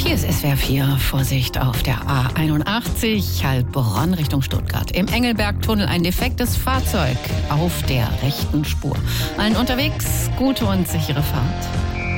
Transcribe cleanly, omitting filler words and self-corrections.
Hier ist SWR 4. Vorsicht auf der A81 Heilbronn Richtung Stuttgart. Im Engelbergtunnel ein defektes Fahrzeug auf der rechten Spur. Allen unterwegs gute und sichere Fahrt.